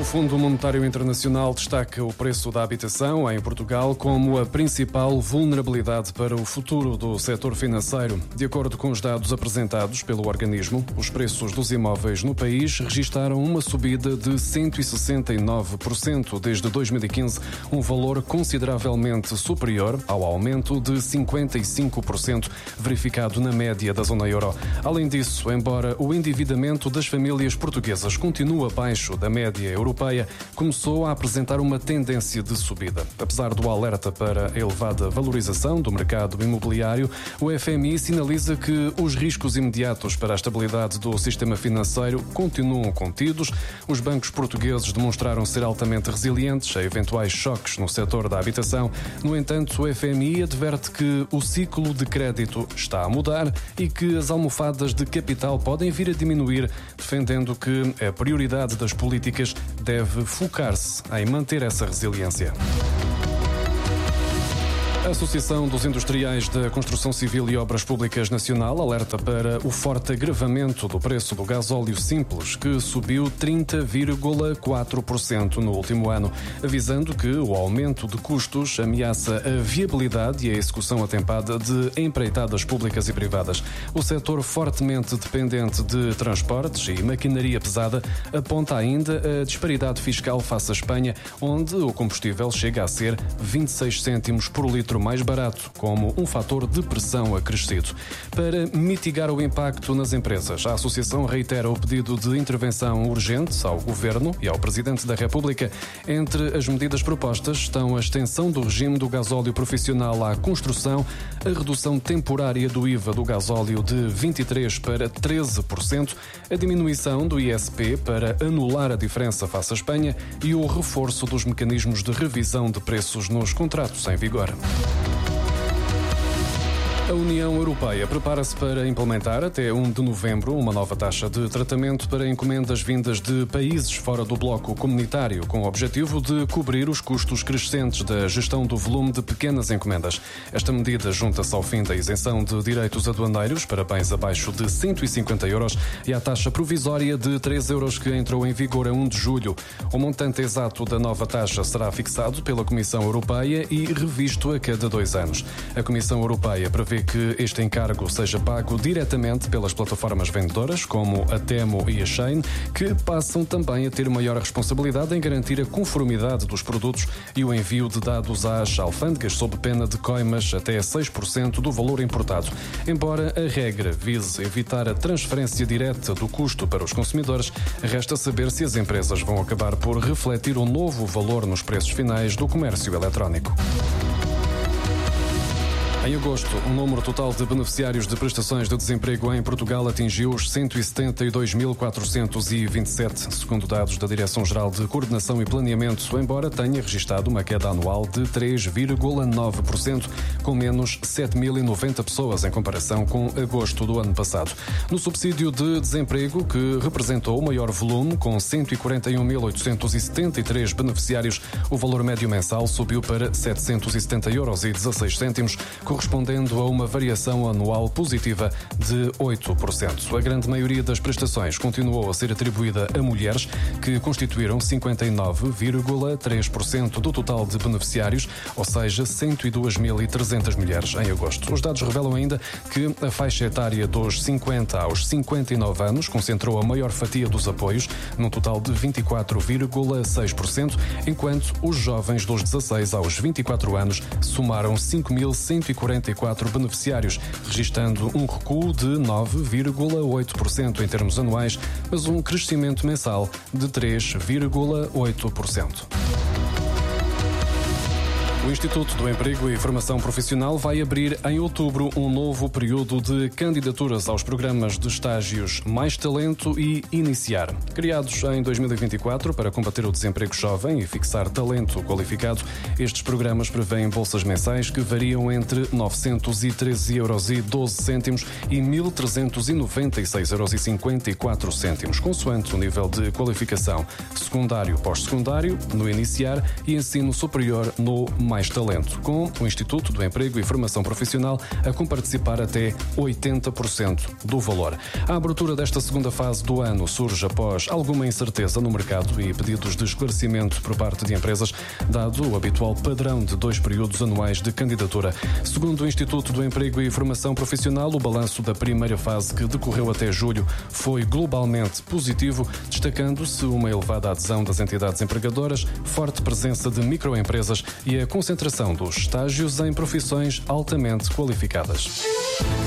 Fundo Monetário Internacional destaca o preço da habitação em Portugal como a principal vulnerabilidade para o futuro do setor financeiro. De acordo com os dados apresentados pelo organismo, os preços dos imóveis no país registaram uma subida de 169% desde 2015, um valor consideravelmente superior ao aumento de 55% verificado na média da zona euro. Além disso, embora o endividamento das famílias portuguesas continue abaixo da média europeia, começou a apresentar uma tendência de subida. Apesar do alerta para a elevada valorização do mercado imobiliário, o FMI sinaliza que os riscos imediatos para a estabilidade do sistema financeiro continuam contidos. Os bancos portugueses demonstraram ser altamente resilientes a eventuais choques no setor da habitação. No entanto, o FMI adverte que o ciclo de crédito está a mudar e que as almofadas de capital podem vir a diminuir, defendendo que a prioridade das políticas deve focar-se em manter essa resiliência. A Associação dos Industriais da Construção Civil e Obras Públicas Nacional alerta para o forte agravamento do preço do gasóleo simples, que subiu 30,4% no último ano, avisando que o aumento de custos ameaça a viabilidade e a execução atempada de empreitadas públicas e privadas. O setor fortemente dependente de transportes e maquinaria pesada aponta ainda a disparidade fiscal face à Espanha, onde o combustível chega a ser 26 cêntimos por litro mais barato, como um fator de pressão acrescido. Para mitigar o impacto nas empresas, a Associação reitera o pedido de intervenção urgente ao Governo e ao Presidente da República. Entre as medidas propostas estão a extensão do regime do gasóleo profissional à construção, a redução temporária do IVA do gasóleo de 23% para 13%, a diminuição do ISP para anular a diferença face à Espanha e o reforço dos mecanismos de revisão de preços nos contratos em vigor. A União Europeia prepara-se para implementar até 1 de novembro uma nova taxa de tratamento para encomendas vindas de países fora do bloco comunitário, com o objetivo de cobrir os custos crescentes da gestão do volume de pequenas encomendas. Esta medida junta-se ao fim da isenção de direitos aduaneiros para bens abaixo de 150 euros e à taxa provisória de 3 euros que entrou em vigor a 1 de julho. O montante exato da nova taxa será fixado pela Comissão Europeia e revisto a cada 2 anos. A Comissão Europeia prevê que este encargo seja pago diretamente pelas plataformas vendedoras, como a Temu e a Shein, que passam também a ter maior responsabilidade em garantir a conformidade dos produtos e o envio de dados às alfândegas sob pena de coimas até 6% do valor importado. Embora a regra vise evitar a transferência direta do custo para os consumidores, resta saber se as empresas vão acabar por refletir um novo valor nos preços finais do comércio eletrónico. Em agosto, o número total de beneficiários de prestações de desemprego em Portugal atingiu os 172.427, segundo dados da Direção-Geral de Coordenação e Planeamento, embora tenha registrado uma queda anual de 3,9%, com menos 7.090 pessoas em comparação com agosto do ano passado. No subsídio de desemprego, que representou o maior volume, com 141.873 beneficiários, o valor médio mensal subiu para 770,16 €, correspondendo a uma variação anual positiva de 8%. A grande maioria das prestações continuou a ser atribuída a mulheres, que constituíram 59,3% do total de beneficiários, ou seja, 102.300 mulheres em agosto. Os dados revelam ainda que a faixa etária dos 50 aos 59 anos concentrou a maior fatia dos apoios, num total de 24,6%, enquanto os jovens dos 16 aos 24 anos somaram 5.144 beneficiários, registrando um recuo de 9,8% em termos anuais, mas um crescimento mensal de 3,8%. O Instituto do Emprego e Formação Profissional vai abrir em outubro um novo período de candidaturas aos programas de estágios Mais Talento e Iniciar. Criados em 2024 para combater o desemprego jovem e fixar talento qualificado, estes programas prevêem bolsas mensais que variam entre 913,12 € e 1.396,54 €, consoante o nível de qualificação secundário, pós-secundário, no Iniciar e ensino superior no Mais mais talento, com o Instituto do Emprego e Formação Profissional a comparticipar até 80% do valor. A abertura desta segunda fase do ano surge após alguma incerteza no mercado e pedidos de esclarecimento por parte de empresas, dado o habitual padrão de 2 períodos anuais de candidatura. Segundo o Instituto do Emprego e Formação Profissional, o balanço da primeira fase, que decorreu até julho, foi globalmente positivo, destacando-se uma elevada adesão das entidades empregadoras, forte presença de microempresas e a concentração dos estágios em profissões altamente qualificadas.